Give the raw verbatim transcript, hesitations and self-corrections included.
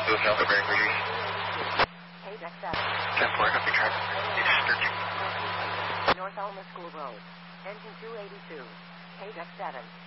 Louis Alpha Bearing Reading. K deck seven. ten four, copy track. It's searching. North Alma School Road. Engine two eighty-two. K deck seven.